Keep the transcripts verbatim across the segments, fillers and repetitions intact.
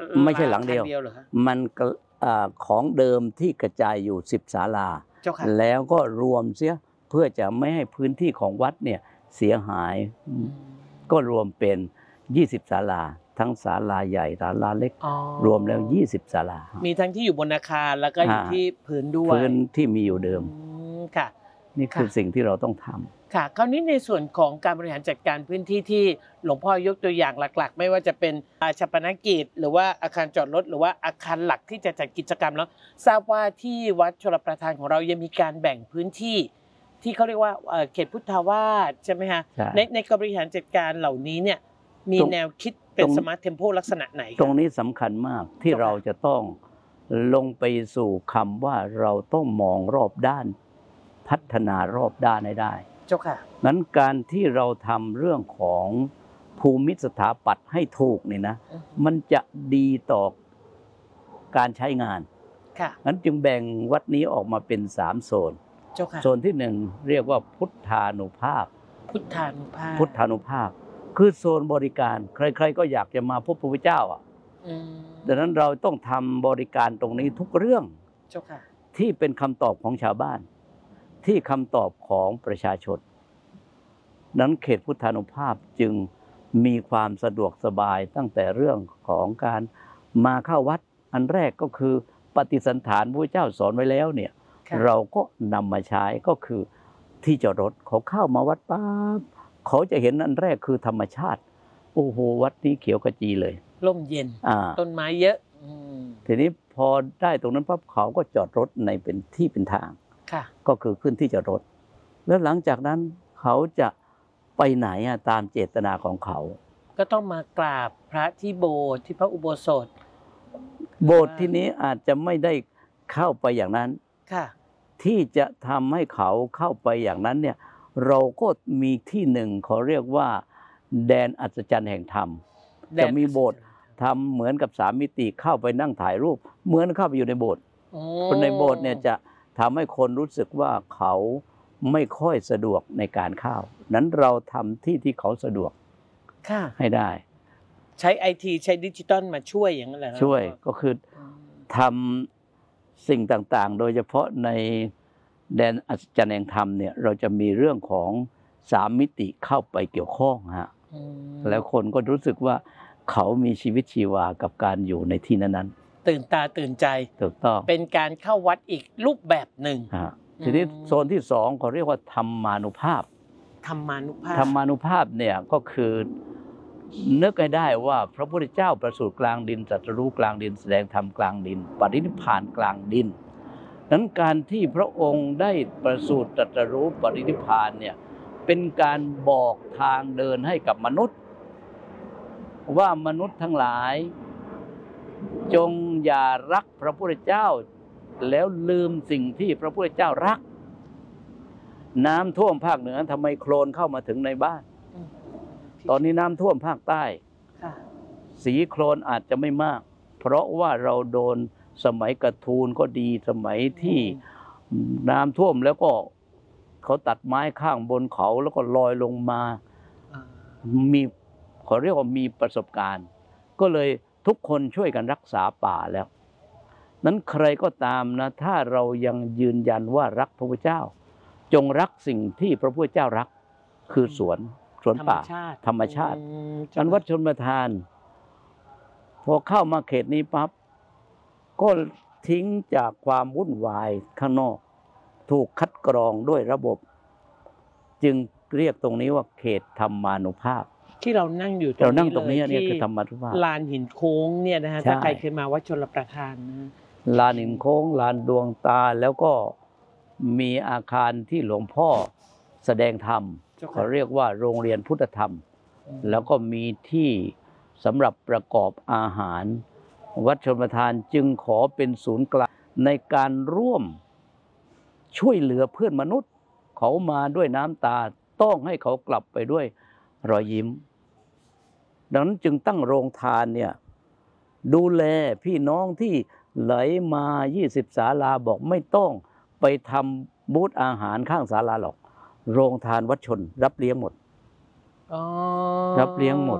ไม่ใช่หลังเดียวมันของเดิมที่กระจายอยู่สิบศาลาแล้วก็รวมเสียเพื่อจะไม่ให้พื้นที่ของวัดเนี่ยเสียหายก็รวมเป็นยี่สิบศาลาทั้งศาลาใหญ่ศาลาเล็กรวมแล้วยี่สิบศาลามีทั้งที่อยู่บนอาคารแล้วก็อยู่ที่พื้นด้วยพื้นที่มีอยู่เดิมค่ะนี่คือสิ่งที่เราต้องทำค่ะคราวนี้ในส่วนของการบริหารจัดการพื้นที่ที่หลวงพ่อยกตัวอย่างหลักๆไม่ว่าจะเป็นชาปนกิจหรือว่าอาคารจอดรถหรือว่าอาคารหลักที่จะจัดกิจกรรมแล้วทราบว่าที่วัดชลประทานของเรายังมีการแบ่งพื้นที่ที่เขาเรียกว่าเขตพุทธาวาสใช่ไหมคะในในการบริหารจัดการเหล่านี้เนี่ยมีแนวคิดเป็นสมาร์ทเทมโพลักษณะไหนตรงนี้สำคัญมากที่เราจะต้องลงไปสู่คำว่าเราต้องมองรอบด้านพัฒนารอบด้านให้ได้เจ้าค่ะนั้นการที่เราทำเรื่องของภูมิสถาปัตย์ให้ถูกนี่นะมันจะดีต่อการใช้งานค่ะนั้นจึงแบ่งวัดนี้ออกมาเป็นสามโซนเจ้าค่ะโซนที่หนึ่งเรียกว่าพุทธานุภาพพุทธานุภาพพุทธานุภาพคือโซนบริการใครๆก็อยากจะมาพบพระพุทธเจ้าอ่ะดังนั้นเราต้องทำบริการตรงนี้ทุกเรื่องเจ้าค่ะที่เป็นคำตอบของชาวบ้านที่คำตอบของประชาชนนั้นเขตพุทธานุภาพจึงมีความสะดวกสบายตั้งแต่เรื่องของการมาเข้าวัดอันแรกก็คือปฏิสันฐานพระเจ้าสอนไว้แล้วเนี่ยเราก็นำมาใช้ก็คือที่จอดรถเขาเข้ามาวัดปั๊บเขาจะเห็นอันแรกคือธรรมชาติโอ้โหวัดนี้เขียวขจีเลยร่มเย็นต้นไม้เยอะทีนี้พอได้ตรงนั้นปั๊บเขาก็จอดรถในเป็นที่เป็นทางก็คือขึ้นที่จอดรถแล้วหลังจากนั้นเขาจะไปไหนตามเจตนาของเขาก็ต้องมากราบพระที่โบสถ์ที่พระอุโบสถโบสถ์ที่นี้อาจจะไม่ได้เข้าไปอย่างนั้นที่จะทำให้เขาเข้าไปอย่างนั้นเนี่ยเราก็มีที่หนึ่งเขาเรียกว่าแดนอัศจรรย์แห่งธรรมจะมีโบสถ์ทำเหมือนกับสามมิติเข้าไปนั่งถ่ายรูปเหมือนเข้าไปอยู่ในโบสถ์คนในโบสถ์เนี่ยจะทำให้คนรู้สึกว่าเขาไม่ค่อยสะดวกในการเข้านั้นเราทำที่ที่เขาสะดวกให้ได้ใช้ไอทีใช้ดิจิตอลมาช่วยอย่างนั้นแหละช่วยก็คือทำสิ่งต่างๆโดยเฉพาะในแดนอัศจรรย์แห่งธรรมเนี่ยเราจะมีเรื่องของสามมิติเข้าไปเกี่ยวข้องฮะแล้วคนก็รู้สึกว่าเขามีชีวิตชีวากับการอยู่ในที่นั้นๆตื่นตาตื่นใจถูกต้องเป็นการเข้าวัดอีกรูปแบบหนึ่งทีนี้โซนที่สองเขาเรียกว่าธรรมานุภาพธรรมานุภาพธรรมานุภาพเนี่ยก็คือนึกให้ได้ว่าพระพุทธเจ้าประสูติกลางดินตรัสรู้กลางดินแสดงธรรมกลางดินปรินิพพานกลางดินนั้นการที่พระองค์ได้ประสูติตรัสรู้ปรินิพพานเนี่ยเป็นการบอกทางเดินให้กับมนุษย์ว่ามนุษย์ทั้งหลายจงอย่ารักพระพุทธเจ้าแล้วลืมสิ่งที่พระพุทธเจ้ารักน้ำท่วมภาคเหนือทำไมโคลนเข้ามาถึงในบ้านตอนนี้น้ำท่วมภาคใต้สีโคลนอาจจะไม่มากเพราะว่าเราโดนสมัยกระทูลก็ดีสมัยที่น้ำท่วมแล้วก็เขาตัดไม้ข้างบนเขาแล้วก็ลอยลงมามีเขาเรียกว่ามีประสบการณ์ก็เลยทุกคนช่วยกันรักษาป่าแล้วนั้นใครก็ตามนะถ้าเรายังยืนยันว่ารักพระพุทธเจ้าจงรักสิ่งที่พระพุทธเจ้ารักคือสวนสวนป่าธรรมชาติอันวัดชลประทานพอเข้ามาเขตนี้ปั๊บก็ทิ้งจากความวุ่นวายข้างนอกถูกคัดกรองด้วยระบบจึงเรียกตรงนี้ว่าเขตธรรมานุภาพที่เรานั่งอยู่เรานั่งตรงนี้เนี่ยคือธรรมานุภาพลานหินโค้งเนี่ยนะฮะถ้าใครเคยมาวัดชลประทานนะลานหินโค้งลานดวงตาแล้วก็มีอาคารที่หลวงพ่อแสดงธรรมเขาเรียกว่าโรงเรียนพุทธธรรมแล้วก็มีที่สำหรับประกอบอาหารวัดชลประทานจึงขอเป็นศูนย์กลางในการร่วมช่วยเหลือเพื่อนมนุษย์เขามาด้วยน้ำตาต้องให้เขากลับไปด้วยรอยยิ้มดังนั้นจึงตั้งโรงทานเนี่ยดูแลพี่น้องที่ไหลมายี่สิบศาลาบอกไม่ต้องไปทำบูธอาหารข้างศาลาหรอกโรงทานวัดชนรับเลี้ยงหมดรับเลี้ยงหมด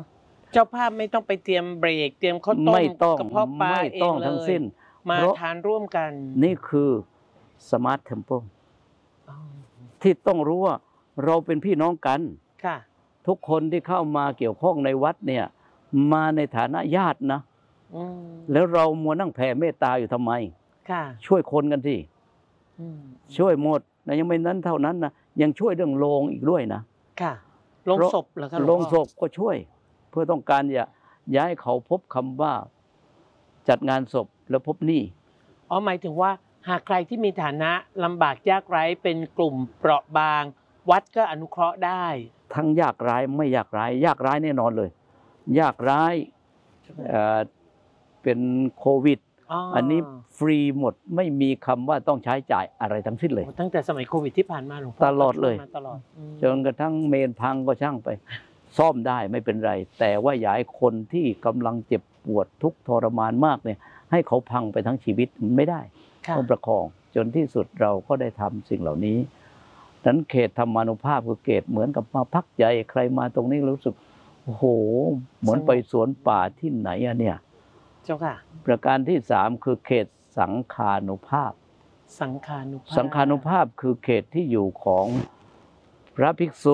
เจ้าภาพไม่ต้องไปเตรียมเบรกเตรียมข้าวต้มไม่ต้องกระเพาะปลาไม่เอต้อง งเลทั้งยสิ้นมาเพราะทานร่วมกันนี่คือสมาร์ทเทมเพิลอ๋อที่ต้องรู้ว่าเราเป็นพี่น้องกันค่ะทุกคนที่เข้ามาเกี่ยวข้องในวัดเนี่ยมาในฐานะญาตินะอืมแล้วเรามัวนั่งแผ่เมตตาอยู่ทำไมค่ะช่วยคนกันสิอืมช่วยหมดนะยังไม่นั้นเท่านั้นนะยังช่วยเรื่องโลงอีกด้วยนะค่ะลงศพเหรอคะหโลวงพ่อศพก็ช่วย เพื่อต้องการอย่าย้ายเขาพบคำว่าจัดงานศพแล้วพบหนี้อ๋อหมายถึงว่าหากใครที่มีฐานะลำบากยากไร้เป็นกลุ่มเปราะบาง วัดก็อนุเคราะห์ได้ทั้งยากร้ายไม่ยากร้าย ยากร้ายแน่นอนเลย ยากร้ายเอ่อเป็นโควิดอ๋ออันนี้ฟรีหมดไม่มีคำว่าต้องใช้จ่ายอะไรทั้งสิ้นเลยโอ้ตั้งแต่สมัยโควิดที่ผ่านมาหลวงพ่อตลอดเลยก็ช่วมาตลอดอืมจนกระทั่งเมนพังก็ช่างไป ซ่อมได้ไม่เป็นไร แต่ว่าอย่าให้คนที่กำลังเจ็บปวดทุกข์ทรมานมากเนี่ยให้เขาพังไปทั้งชีวิตไม่ได้ค่ะต้องประคองจนที่สุดเราก็ได้ทำสิ่งเหล่านี้นั้นเขตธรรมานุภาพคือเขตเหมือนกับมาพักใจใครมาตรงนี้รู้สึกโอ้โหเหมือนไปสวนป่าที่ไหนอะเนี่ยเจ้าค่ะประการที่สามคือเขตสังคานุภาพสังคานุภาพสังคานุภาพคือเขตที่อยู่ของพระภิกษุ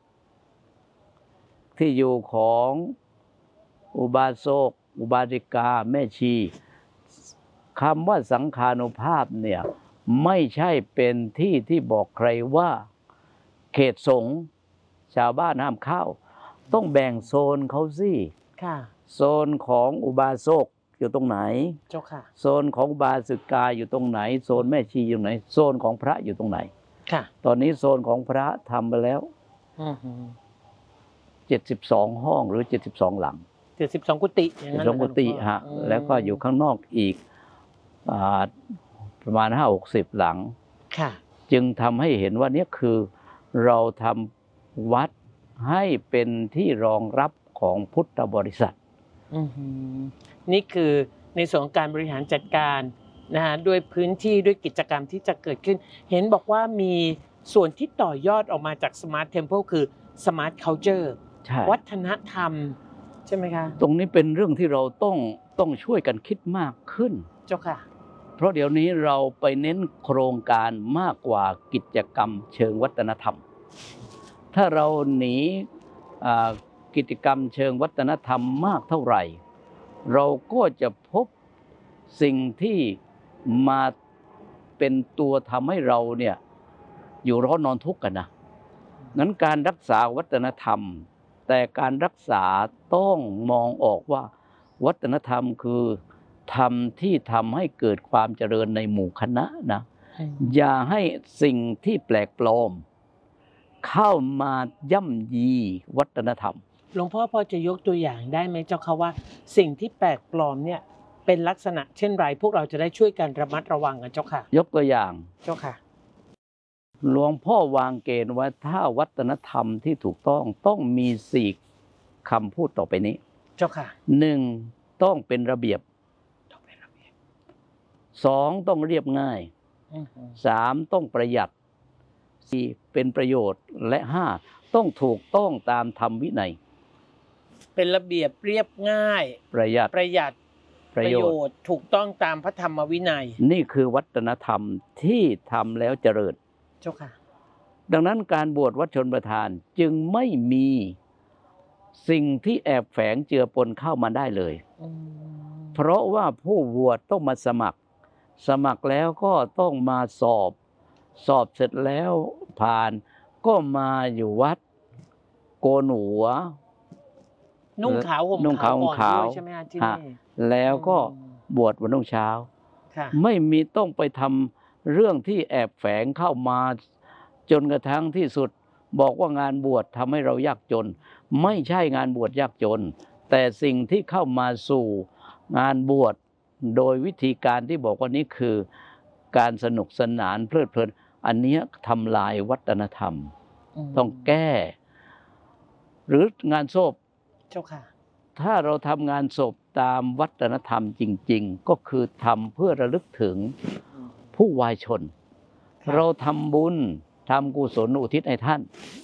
ที่อยู่ของอุบาสกอุบาสิกาแม่ชีคำว่าสังคานุภาพเนี่ยไม่ใช่เป็นที่ที่บอกใครว่าเขตสงฆ์ชาวบ้านห้ามเข้า ต้องแบ่งโซนเขาสิค่ะโซนของอุบาสกอยู่ตรงไหนเจ้าค่ะโซนของอุบาสิกาอยู่ตรงไหน โซนแม่ชีอยู่ไหน โซนของพระอยู่ตรงไหนค่ะตอนนี้โซนของพระทำไปแล้วอือหือเจ็ดสิบสองห้องหรือเจ็ดสิบสองหลังเจ็ดสิบสองกุฏิอย่างนั้นสองกุฏิเหรอคะฮะหลวงพ่อแล้วก็อยู่ข้างนอกอีกอ่าประมาณห้าหกสิบหลังค่ะจึงทำให้เห็นว่าเนี่ยคือเราทำวัดให้เป็นที่รองรับของพุทธบริษัทอือหือนี่คือในส่วนของการบริหารจัดการนะฮะด้วยพื้นที่ด้วยกิจกรรมที่จะเกิดขึ้น เห็นบอกว่ามีส่วนที่ต่อยอดออกมาจาก Smart Temple คือ Smart Culture ใช่วัฒนธรรม ใช่ไหมคะตรงนี้เป็นเรื่องที่เราต้องต้องช่วยกันคิดมากขึ้นเจ้าค่ะเพราะเดี๋ยวนี้เราไปเน้นโครงการมากกว่ากิจกรรมเชิงวัฒนธรรม ถ้าเราหนีอ่ากิจกรรมเชิงวัฒนธรรมมากเท่าไหร่ เราก็จะพบสิ่งที่มาเป็นตัวทำให้เราเนี่ยอยู่ร้อนนอนทุกข์กันนะนั้นการรักษาวัฒนธรรม แต่การรักษาต้องมองออกว่าวัฒนธรรมคือธรรมที่ทำให้เกิดความเจริญในหมู่คณะนะ อย่าให้สิ่งที่แปลกปลอม เข้ามาย่ำยีวัฒนธรรมหลวงพ่อพอจะยกตัวอย่างได้ไหมเจ้าค่ะว่า สิ่งที่แปลกปลอมเนี่ยเป็นลักษณะเช่นไรพวกเราจะได้ช่วยกันระมัดระวังกันเจ้าค่ะยกตัวอย่างเจ้าค่ะหลวงพ่อวางเกณฑ์ว่าถ้าวัฒนธรรมที่ถูกต้องต้องมีสี่คำพูดต่อไปนี้เจ้าค่ะหนึ่งต้องเป็นระเบียบต้องเป็นระเบียบสองต้องเรียบง่ายอือหือสามต้องประหยัดสี่เป็นประโยชน์และห้าต้องถูกต้องตามธรรมวินัยเป็นระเบียบเรียบง่ายประหยัดประหยัดประโยชน์ถูกต้องตามพระธรรมวินัยนี่คือวัฒนธรรมที่ทำแล้วเจริญเจ้าค่ะดังนั้นการบวชวัดชนประทานจึงไม่มีสิ่งที่แอบแฝงเจือปนเข้ามาได้เลยอืมเพราะว่าผู้บวชต้องมาสมัคร สมัครแล้วก็ต้องมาสอบ สอบเสร็จแล้วผ่านก็มาอยู่วัดโกนหัวนุ่งขาวห่มนุ่งขาวก่อนห่มขาวด้วยใช่ไหมคะที่ฮะนี่แล้วก็อืมบวชวันรุ่งเช้าค่ะไม่มีต้องไปทำเรื่องที่แอบแฝงเข้ามาจนกระทั่งที่สุด บอกว่างานบวชทำให้เรายากจน ไม่ใช่งานบวชยากจน แต่สิ่งที่เข้ามาสู่งานบวชโดยวิธีการที่บอกว่านี้คือการสนุกสนานเพลิดเพลิน อันเนี้ยทำลายวัฒนธรรมมต้องแก้ หรืองานศพเจ้าค่ะถ้าเราทำงานศพตามวัฒนธรรมจริง ๆ ก็คือทำเพื่อระลึกถึงผู้วายชนค่ะเราทำบุญทำกุศลอุทิศให้ท่าน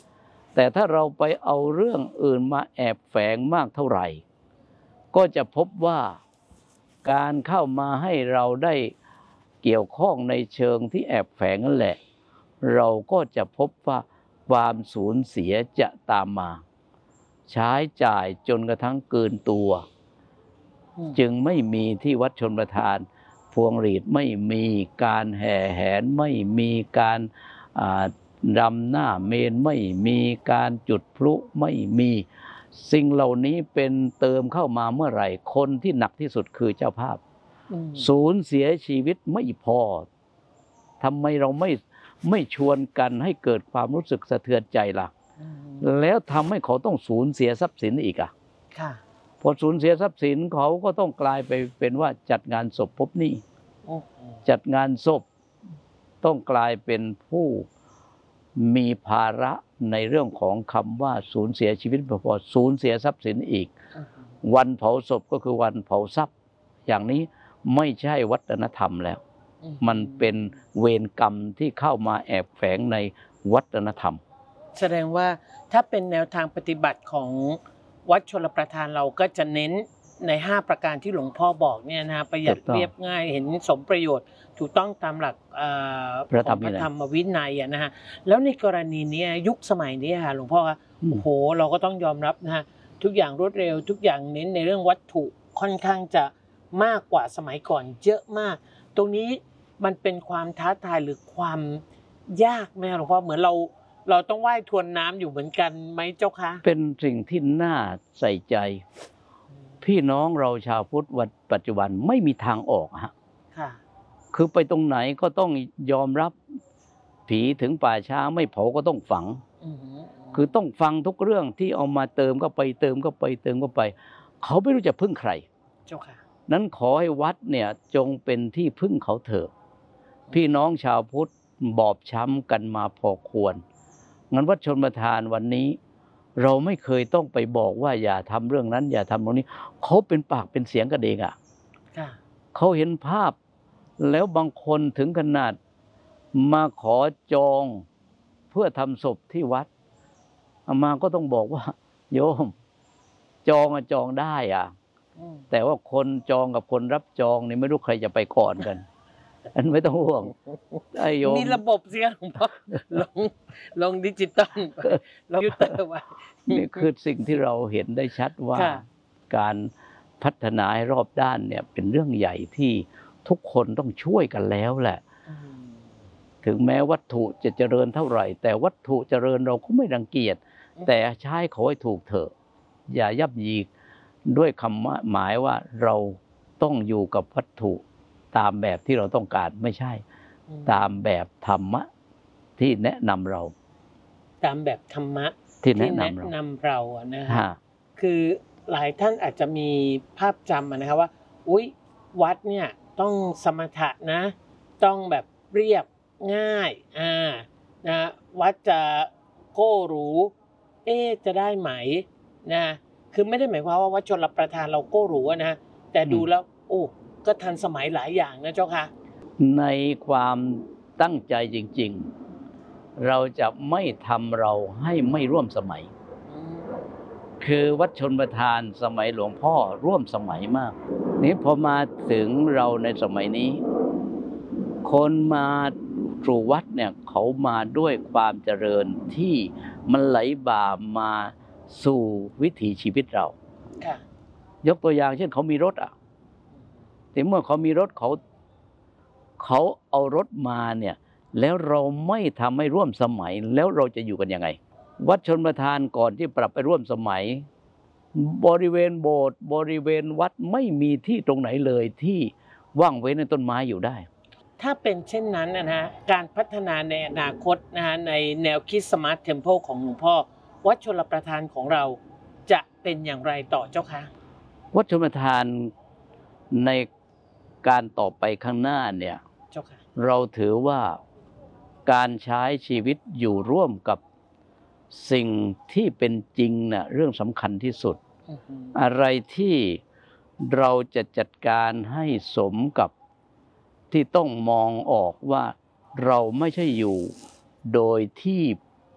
แต่ถ้าเราไปเอาเรื่องอื่นมาแอบแฝงมากเท่าไหร่ก็จะพบว่าการเข้ามาให้เราได้เกี่ยวข้องในเชิงที่แอบแฝงนั่นแหละเราก็จะพบว่าความสูญเสียจะตามมาใช้จ่ายจนกระทั่งเกินตัวจึงไม่มีที่วัดชลประทานพวงหรีดไม่มีการแห่แหนไม่มีการรำหน้าเมนไม่มีการจุดพลุไม่มีสิ่งเหล่านี้เป็นเติมเข้ามาเมื่อไหร่คนที่หนักที่สุดคือเจ้าภาพสูญเสียชีวิตไม่พอทำไมเราไม่ไม่ชวนกันให้เกิดความรู้สึกสะเทือนใจล่ะแล้วทำให้เขาต้องสูญเสียทรัพย์สินอีกอ่ะพอสูญเสียทรัพย์สินเขาก็ต้องกลายไปเป็นว่าจัดงานศพพบหนี้จัดงานศพต้องกลายเป็นผู้มีภาระในเรื่องของคำว่าสูญเสียชีวิตไม่พอสูญเสียทรัพย์สินอีกวันเผาศพก็คือวันเผาทรัพย์อย่างนี้ไม่ใช่วัฒนธรรมแล้วมันเป็นเวรกรรมที่เข้ามาแอบแฝงในวัฒนธรรมแสดงว่าถ้าเป็นแนวทางปฏิบัติของวัดชลประทานเราก็จะเน้นในห้าประการที่หลวงพ่อบอกเนี่ยนะประหยัดเรียบง่ายเห็นสมประโยชน์ถูกต้องตามหลักของพระธรรมวินัยนะฮะแล้วในกรณีนี้ยุคสมัยนี้ค่ะหลวงพ่อโอ้โหเราก็ต้องยอมรับนะฮะทุกอย่างรวดเร็วทุกอย่างเน้นในเรื่องวัตถุค่อนข้างจะมากกว่าสมัยก่อนเยอะมากตรงนี้มันเป็นความท้าทายหรือความยากไหมหลวงพ่อเหมือนเราเราต้องว่ายทวนน้ำอยู่เหมือนกันไหมเจ้าคะเป็นสิ่งที่น่าใส่ใจพี่น้องเราชาวพุทธวันปัจจุบันไม่มีทางออกฮะคือไปตรงไหนก็ต้องยอมรับผีถึงป่าช้าไม่เผาก็ต้องฝังคือต้องฟังทุกเรื่องที่เอามาเติมก็ไปเติมก็ไปเติมก็ไปเขาไม่รู้จะพึ่งใครเจ้าค่ะนั้นขอให้วัดเนี่ยจงเป็นที่พึ่งเขาเถอะพี่น้องชาวพุทธบอบช้ำกันมาพอควรงั้นวัดชลประทานวันนี้เราไม่เคยต้องไปบอกว่าอย่าทำเรื่องนั้นอย่าทำตรงนี้เขาเป็นปากเป็นเสียงกันเองอ่ะเขาเห็นภาพแล้วบางคนถึงขนาดมาขอจองเพื่อทำศพที่วัดอามาก็ต้องบอกว่าโยมจองอะจองได้อ่ะแต่ว่าคนจองกับคนรับจองนี่ไม่รู้ใครจะไปก่อนกันอันไม่ต้องห่วงไอ้โยมมีระบบเสียหลวงพ่อลงลงดิจิตอลลงคอมพิวเตอร์ไว้นี่คือสิ่งที่เราเห็นได้ชัดว่าการพัฒนาให้รอบด้านเนี่ยเป็นเรื่องใหญ่ที่ทุกคนต้องช่วยกันแล้วแหละถึงแม้วัตถุจะเจริญเท่าไหร่แต่วัตถุเจริญเราก็ไม่รังเกียจแต่ใช้เขาให้ถูกเถอะอย่ายับยีด้วยคำหมายว่าเราต้องอยู่กับวัตถุตามแบบที่เราต้องการไม่ใช่ตามแบบธรรมะที่แนะนำเราตามแบบธรรมะที่แนะนำเรานำเราอะนะฮะคือหลายท่านอาจจะมีภาพจำนะครับว่าอุ๊ยวัดเนี่ยต้องสมถะนะต้องแบบเรียบง่ายอ่านะวัดจะโก้หรูเอ๊จะได้ไหมนะคือไม่ได้หมายความว่าวัดชลประทานเราโก้หรูนะแต่ดูแล้วโอ้ก็ทันสมัยหลายอย่างนะเจ้าค่ะในความตั้งใจจริงๆเราจะไม่ทำเราให้ไม่ร่วมสมัยคือวัดชลประทานสมัยหลวงพ่อร่วมสมัยมากนี้พอมาถึงเราในสมัยนี้คนมาสู่วัดเนี่ยเขามาด้วยความเจริญที่มันไหลบ่ามาสู่วิถีชีวิตเรายกตัวอย่างเช่นเขามีรถอ่ะแต่เมื่อเขามีรถเขาเขาเอารถมาเนี่ยแล้วเราไม่ทำให้ร่วมสมัยแล้วเราจะอยู่กันยังไงวัดชลประทานก่อนที่ปรับไปร่วมสมัยบริเวณโบสถ์บริเวณวัดไม่มีที่ตรงไหนเลยที่ว่างเว้นในต้นไม้อยู่ได้ถ้าเป็นเช่นนั้นนะฮะการพัฒนาในอนาคตนะฮะในแนวคิดสมาร์ทเทมเพลของหลวงพ่อวัดชลประทานของเราจะเป็นอย่างไรต่อเจ้าคะวัดชลประทานในการต่อไปข้างหน้าเนี่ยเราถือว่าการใช้ชีวิตอยู่ร่วมกับสิ่งที่เป็นจริงน่ะเรื่องสำคัญที่สุด อะไรที่เราจะจัดการให้สมกับที่ต้องมองออกว่าเราไม่ใช่อยู่โดยที่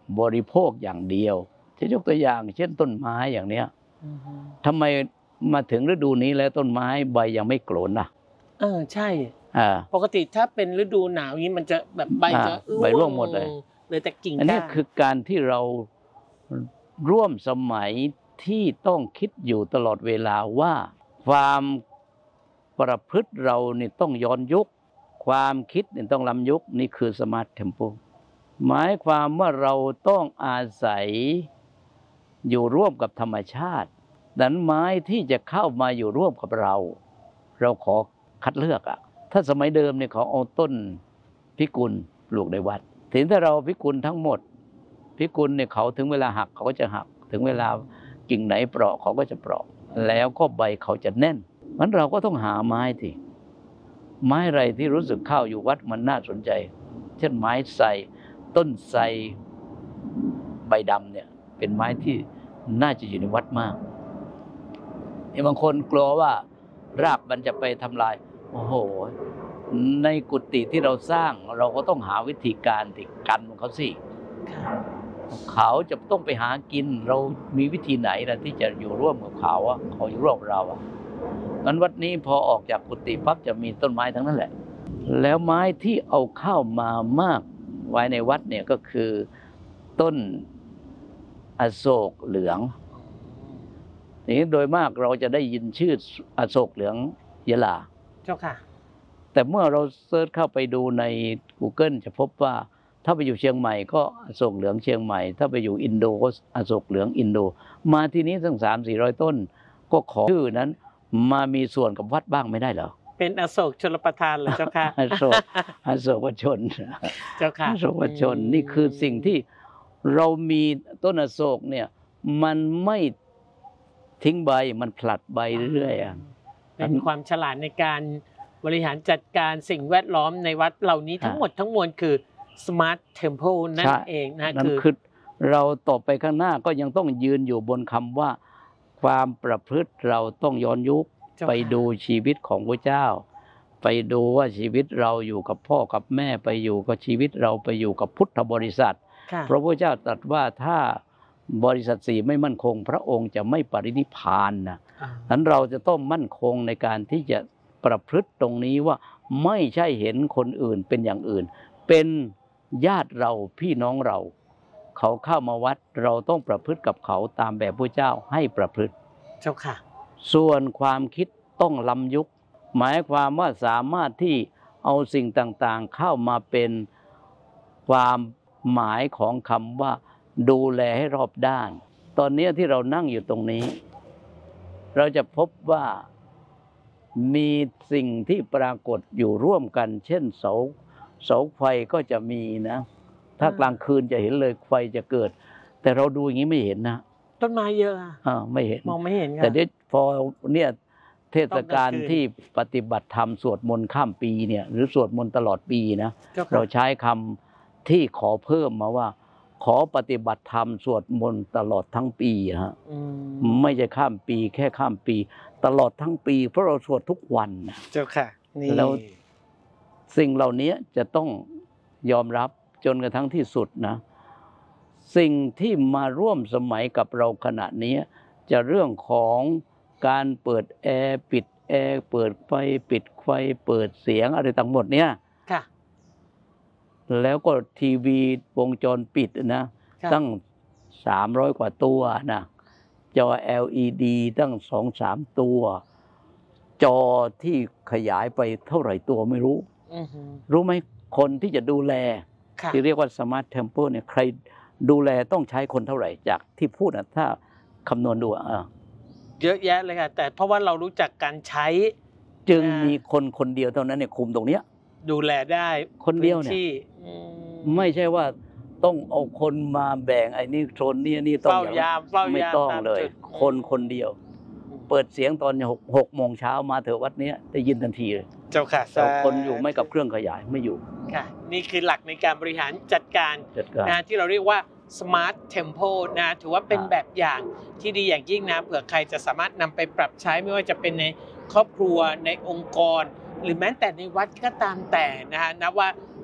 บริโภคอย่างเดียวจะยกตัวอย่างเช่นต้นไม้อย่างเนี้ยทำไมมาถึงฤดูนี้แล้วต้นไม้ใบยังไม่โกรนล่ะเออใช่อ่าปกติถ้าเป็นฤดูหนาวนี้มันจะแบบใบจะใบร่วงหมดเลยเลยแต่กิ่งอันนี้คือการที่เราร่วมสมัยที่ต้องคิดอยู่ตลอดเวลาว่าความประพฤติเรานี่ต้องย้อนยุคความคิดนี่ต้องล้ำยุคนี่คือสมาร์ทเทมโปหมายความว่าเราต้องอาศัยอยู่ร่วมกับธรรมชาติดังนั้นไม้ที่จะเข้ามาอยู่ร่วมกับเราเราขอคัดเลือกอ่ะถ้าสมัยเดิมเนี่ยเขาเอาต้นพิกุลปลูกในวัดถึงถ้าเราพิกุลทั้งหมดพิกุลเนี่ยเขาถึงเวลาหักเขาก็จะหักถึงเวลากิ่งไหนเปราะเขาก็จะเปราะแล้วก็ใบเขาจะแน่นงั้นเราก็ต้องหาไม้ที่ไม้อะไรที่รู้สึกเข้าอยู่วัดมันน่าสนใจเช่นไม้ไทรต้นไทรใบดำเนี่ยเป็นไม้ที่น่าจะอยู่ในวัดมากบางคนกลัวว่ารากมันจะไปทำลายโอ้โหในกุฏิที่เราสร้างเราก็ต้องหาวิธีการที่กันเขาสิเขาจะต้องไปหากินเรามีวิธีไหนล่ะที่จะอยู่ร่วมกับเขาอ่ะเขาอยู่ร่วมกับเราอ่ะงั้นวัดนี้พอออกจากกุฏิปั๊บจะมีต้นไม้ทั้งนั้นแหละแล้วไม้ที่เอาเข้ามามากไว้ในวัดเนี่ยก็คือต้นอโศกเหลืองนี่โดยมากเราจะได้ยินชื่ออโศกเหลืองยะลาเจ้าค่ะแต่เมื่อเราเซิร์ชเข้าไปดูใน Google จะพบว่าถ้าไปอยู่เชียงใหม่ก็อโศกเหลืองเชียงใหม่ถ้าไปอยู่อินโดก็อโศกเหลืองอินโดมาที่นี้ทั้งสามสี่ร้อยต้นก็ขอชื่อนั้นมามีส่วนกับวัดบ้างไม่ได้เหรอเป็นอโศกชลประทานเหรอเจ้าค่ะอโศกอโศกชนเจ้าค่ะอโศกชนนี่คือสิ่งที่เรามีต้นอโศกเนี่ยมันไม่ทิ้งใบมันผลัดใบเรื่อยๆเป็นความฉลาดในการบริหารจัดการสิ่งแวดล้อมในวัดเหล่านี้ทั้งหมดทั้งมวลคือ Smart Temple นั่นเองนะคือเราต่อไปข้างหน้าก็ยังต้องยืนอยู่บนคำว่าความประพฤติเราต้องย้อนยุคไปดูชีวิตของพระเจ้าไปดูว่าชีวิตเราอยู่กับพ่อกับแม่ไปอยู่กับชีวิตเราไปอยู่กับพุทธบริษัทเพราะพระเจ้าตรัสว่าถ้าบริษัทสี่ไม่มั่นคงพระองค์จะไม่ปรินิพพานนะนั้นเราจะต้องมั่นคงในการที่จะประพฤติตรงนี้ว่าไม่ใช่เห็นคนอื่นเป็นอย่างอื่นเป็นญาติเราพี่น้องเราเขาเข้ามาวัดเราต้องประพฤติกับเขาตามแบบพระเจ้าให้ประพฤติเจ้าค่ะส่วนความคิดต้องล้ำยุคหมายความว่าสามารถที่เอาสิ่งต่างๆเข้ามาเป็นความหมายของคำว่าดูแลให้รอบด้านตอนนี้ที่เรานั่งอยู่ตรงนี้เราจะพบว่ามีสิ่งที่ปรากฏอยู่ร่วมกันเช่นเสาเสาไฟก็จะมีนะถ้ากลางคืนจะเห็นเลยไฟจะเกิดแต่เราดูอย่างนี้ไม่เห็นนะต้นไม้เยอะอ่าไม่เห็นมองไม่เห็นแต่เดี๋ยวพอเนี่ยเทศกาลที่ปฏิบัติธรรมสวดมนต์ข้ามปีเนี่ยหรือสวดมนต์ตลอดปีนะเราใช้คำที่ขอเพิ่มมาว่าขอปฏิบัติธรรมสวดมนต์ตลอดทั้งปีฮะไม่ใช่ข้ามปีแค่ข้ามปีตลอดทั้งปีเพราะเราสวดทุกวันนะเจ้าค่ะนี่แล้วสิ่งเหล่านี้จะต้องยอมรับจนกระทั่งที่สุดนะสิ่งที่มาร่วมสมัยกับเราขณะนี้จะเรื่องของการเปิดแอร์ปิดแอร์เปิดไฟปิดไฟเปิดเสียงอะไรต่างหมดเนี่ยค่ะแล้วก็ทีวีวงจรปิดนะตั้งสามร้อยกว่าตัวนะจอ แอล อี ดี ตั้ง สองสาม ตัวจอที่ขยายไปเท่าไหร่ตัวไม่รู้รู้ไหมคนที่จะดูแลที่เรียกว่า Smart Temple เนี่ยใครดูแลต้องใช้คนเท่าไหร่จากที่พูดนะถ้าคำนวณดูอ่ะเยอะแยะเลยค่ะแต่เพราะว่าเรารู้จักการใช้จึงมีคนคนเดียวเท่านั้นเนี่ยคุมตรงเนี้ยดูแลได้คนเดียวเนี่ยไม่ใช่ว่าต้องเอาคนมาแบ่งไอ้นี่โซนนี้นี่ต้องอย่างไม่ต้องเลยคนคนเดียวเปิดเสียงตอนหกหกโมงเช้ามาเถอะวัดนี้ได้ยินทันทีเลยเจ้าค่ะแต่คนอยู่ไม่กับเครื่องขยายไม่อยู่ค่ะนี่คือหลักในการบริหารจัดการนะที่เราเรียกว่า Smart Temple นะถือว่าเป็นแบบอย่างที่ดีอย่างยิ่งนะเผื่อใครจะสามารถนำไปปรับใช้ไม่ว่าจะเป็นในครอบครัวในองค์กรหรือแม้แต่ในวัดก็ตามแต่นะฮะนับว่า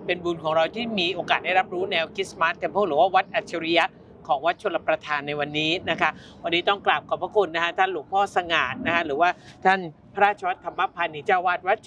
เป็นบุญของเราที่มีโอกาสได้รับรู้แนวคิด Smart Temple หรือว่าวัดอัจฉริยะของวัดชลประทานในวันนี้นะคะวันนี้ต้องกราบขอบพระคุณนะคะท่านหลวงพ่อสง่านะคะหรือว่าท่านพระราชวัฒน์ธรรมพานีเจ้าวาดวัดช